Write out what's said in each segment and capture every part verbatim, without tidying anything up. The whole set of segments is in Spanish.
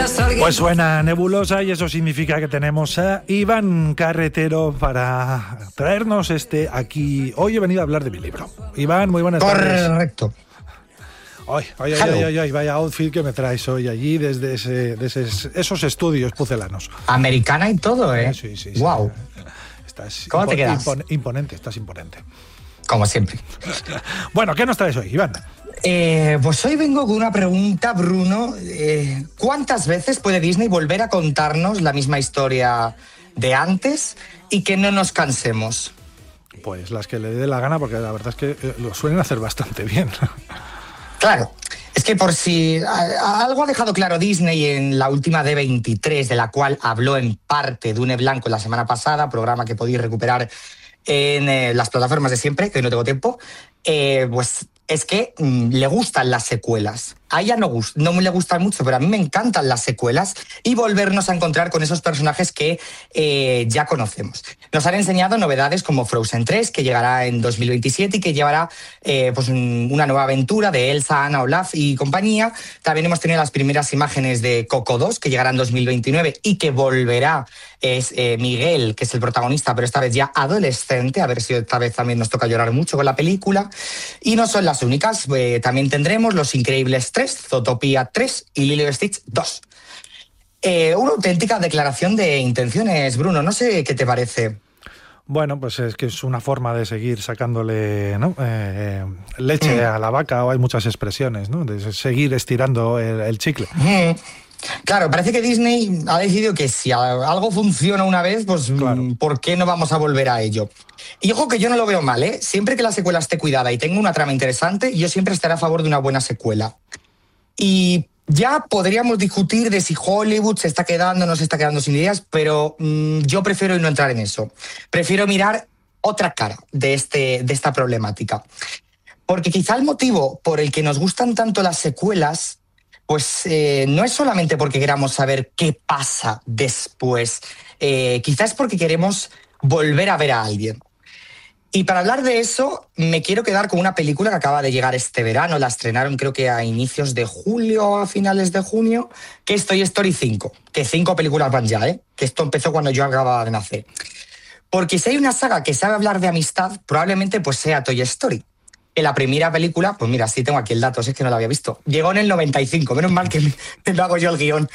Pues suena nebulosa y eso significa que tenemos a Iván Carretero para traernos este aquí. Hoy he venido a hablar de mi libro. Iván, muy buenas tardes. Correcto. Ay, ay, ay, ay, ay, vaya outfit que me traes hoy allí desde ese, desde esos estudios pucelanos. Americana y todo, ¿eh? Sí, sí, sí. Wow. Estás ¿Cómo te quedas? Impon, imponente, estás imponente. Como siempre. Bueno, ¿qué nos traes hoy, Iván? Eh, pues hoy vengo con una pregunta, Bruno. Eh, ¿Cuántas veces puede Disney volver a contarnos la misma historia de antes y que no nos cansemos? Pues las que le dé la gana, porque la verdad es que eh, lo suelen hacer bastante bien. Claro, es que por si a, algo ha dejado claro Disney en la última D veintitrés, de la cual habló en parte Dune Blanco la semana pasada, programa que podéis recuperar en eh, las plataformas de siempre, que hoy no tengo tiempo, eh, pues es que mmm, le gustan las secuelas. A ella no, gust- no le gustan mucho, pero a mí me encantan las secuelas y volvernos a encontrar con esos personajes que eh, ya conocemos. Nos han enseñado novedades como Frozen tres, que llegará en dos mil veintisiete y que llevará eh, pues un, una nueva aventura de Elsa, Anna, Olaf y compañía. También hemos tenido las primeras imágenes de Coco dos, que llegará en dos mil veintinueve y que volverá. Es eh, Miguel, que es el protagonista, pero esta vez ya adolescente. A ver si esta vez también nos toca llorar mucho con la película. Y no son las únicas. Eh, también tendremos Los Increíbles tres, Zootopia tres y Lilo y Stitch dos. Eh, una auténtica declaración de intenciones, Bruno. No sé qué te parece. Bueno, pues es que es una forma de seguir sacándole, ¿no? eh, leche mm. a la vaca, o hay muchas expresiones, ¿no? De seguir estirando el, el chicle. Mm. Claro, parece que Disney ha decidido que si algo funciona una vez, pues claro, ¿por qué no vamos a volver a ello? Y ojo que yo no lo veo mal, ¿eh? Siempre que la secuela esté cuidada y tenga una trama interesante, yo siempre estaré a favor de una buena secuela. Y ya podríamos discutir de si Hollywood se está quedando o no se está quedando sin ideas, pero mmm, yo prefiero no entrar en eso. Prefiero mirar otra cara de, este, de esta problemática. Porque quizá el motivo por el que nos gustan tanto las secuelas, pues eh, no es solamente porque queramos saber qué pasa después, eh, quizás es porque queremos volver a ver a alguien. Y para hablar de eso, me quiero quedar con una película que acaba de llegar este verano, la estrenaron creo que a inicios de julio o a finales de junio, que es Toy Story cinco, que cinco películas van ya, ¿eh? Que esto empezó cuando yo acababa de nacer. Porque si hay una saga que sabe hablar de amistad, probablemente pues sea Toy Story. En la primera película, pues mira, sí tengo aquí el dato, es que no lo había visto. Llegó en el noventa y cinco, menos mal que me lo hago yo el guión.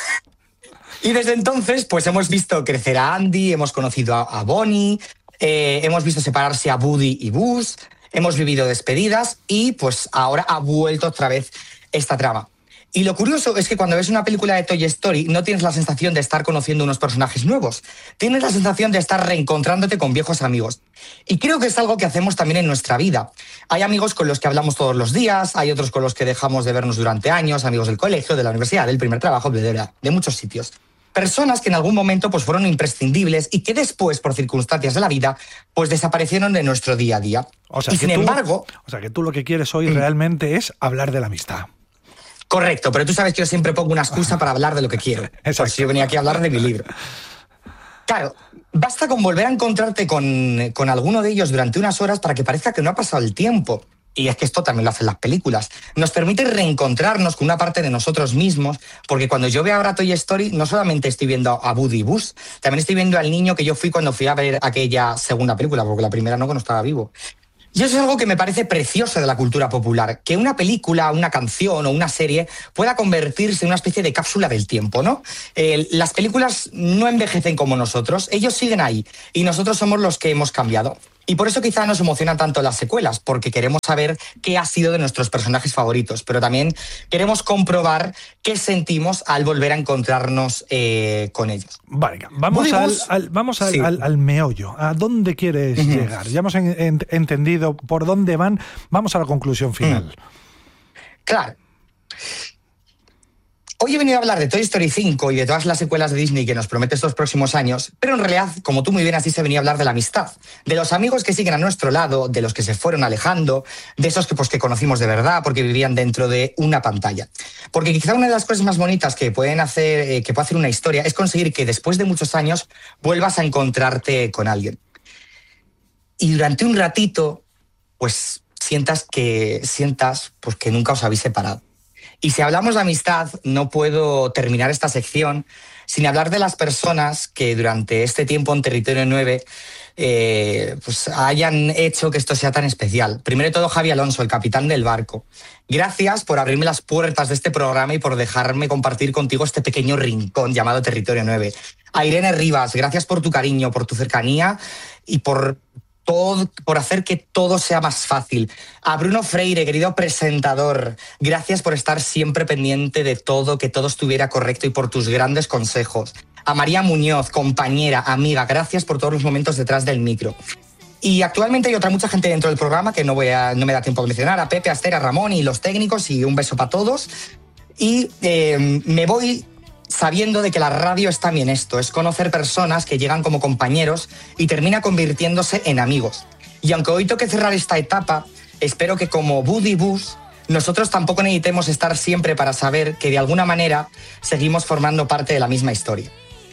Y desde entonces, pues hemos visto crecer a Andy, hemos conocido a, a Bonnie, eh, hemos visto separarse a Woody y Buzz, hemos vivido despedidas y pues ahora ha vuelto otra vez esta trama. Y lo curioso es que cuando ves una película de Toy Story no tienes la sensación de estar conociendo unos personajes nuevos. Tienes la sensación de estar reencontrándote con viejos amigos. Y creo que es algo que hacemos también en nuestra vida. Hay amigos con los que hablamos todos los días, hay otros con los que dejamos de vernos durante años, amigos del colegio, de la universidad, del primer trabajo, de, de muchos sitios. Personas que en algún momento pues, fueron imprescindibles y que después, por circunstancias de la vida, pues desaparecieron de nuestro día a día. O sea, y que sin tú, embargo... O sea, que tú lo que quieres hoy mm. realmente es hablar de la amistad. Correcto, pero tú sabes que yo siempre pongo una excusa para hablar de lo que quiero. Exacto. Pues yo venía aquí a hablar de mi libro. Claro, basta con volver a encontrarte con, con alguno de ellos durante unas horas para que parezca que no ha pasado el tiempo. Y es que esto también lo hacen las películas. Nos permite reencontrarnos con una parte de nosotros mismos, porque cuando yo veo ahora Toy Story, no solamente estoy viendo a Woody y Buzz, también estoy viendo al niño que yo fui cuando fui a ver aquella segunda película, porque la primera no, cuando estaba vivo. Y eso es algo que me parece precioso de la cultura popular, que una película, una canción o una serie pueda convertirse en una especie de cápsula del tiempo, ¿no? Eh, las películas no envejecen como nosotros, ellos siguen ahí y nosotros somos los que hemos cambiado. Y por eso quizá nos emocionan tanto las secuelas, porque queremos saber qué ha sido de nuestros personajes favoritos, pero también queremos comprobar qué sentimos al volver a encontrarnos eh, con ellos. Vale, vamos, al, al, vamos al, sí. al, al meollo. ¿A dónde quieres uh-huh. llegar? Ya hemos en, en, entendido por dónde van. Vamos a la conclusión final. Uh-huh. Claro. Hoy he venido a hablar de Toy Story cinco y de todas las secuelas de Disney que nos promete estos próximos años, pero en realidad, como tú muy bien has dicho, he venido a hablar de la amistad, de los amigos que siguen a nuestro lado, de los que se fueron alejando, de esos que, pues, que conocimos de verdad porque vivían dentro de una pantalla. Porque quizá una de las cosas más bonitas que pueden hacer, eh, que puede hacer una historia es conseguir que después de muchos años vuelvas a encontrarte con alguien. Y durante un ratito, pues sientas que, sientas, pues, que nunca os habéis separado. Y si hablamos de amistad, no puedo terminar esta sección sin hablar de las personas que durante este tiempo en Territorio nueve eh, pues hayan hecho que esto sea tan especial. Primero de todo, Javi Alonso, el capitán del barco. Gracias por abrirme las puertas de este programa y por dejarme compartir contigo este pequeño rincón llamado Territorio nueve. A Irene Rivas, gracias por tu cariño, por tu cercanía y por... Todo, por hacer que todo sea más fácil. A Bruno Freire, querido presentador, gracias por estar siempre pendiente de todo, que todo estuviera correcto y por tus grandes consejos. A María Muñoz, compañera, amiga, gracias por todos los momentos detrás del micro. Y actualmente hay otra mucha gente dentro del programa que no, voy a, no me da tiempo a mencionar. A Pepe, a Esther, a Ramón y los técnicos, y un beso para todos. Y eh, me voy... sabiendo de que la radio es también esto, es conocer personas que llegan como compañeros y termina convirtiéndose en amigos. Y aunque hoy toque cerrar esta etapa, espero que como Bud y Bus, nosotros tampoco necesitemos estar siempre para saber que de alguna manera seguimos formando parte de la misma historia.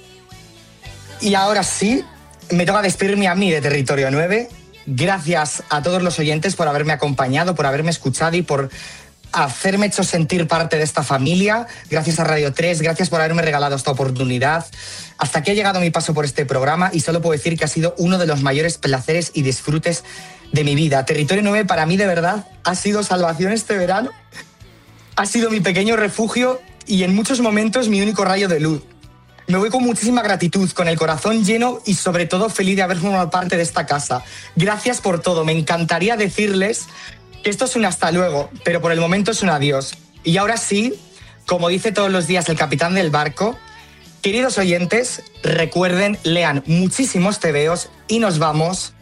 Y ahora sí, me toca despedirme a mí de Territorio nueve. Gracias a todos los oyentes por haberme acompañado, por haberme escuchado y por hacerme hecho sentir parte de esta familia. Gracias a Radio tres, gracias por haberme regalado esta oportunidad. Hasta aquí ha llegado mi paso por este programa y solo puedo decir que ha sido uno de los mayores placeres y disfrutes de mi vida. Territorio nueve para mí de verdad ha sido salvación este verano. Ha sido mi pequeño refugio y en muchos momentos mi único rayo de luz. Me voy con muchísima gratitud, con el corazón lleno y sobre todo feliz de haber formado parte de esta casa. Gracias por todo. Me encantaría decirles que esto es un hasta luego, pero por el momento es un adiós. Y ahora sí, como dice todos los días el capitán del barco, queridos oyentes, recuerden, lean muchísimos tebeos y nos vamos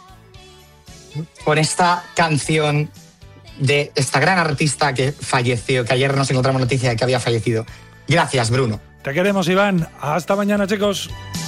con esta canción de esta gran artista que falleció, que ayer nos encontramos noticia de que había fallecido. Gracias, Bruno. Te queremos, Iván. Hasta mañana, chicos.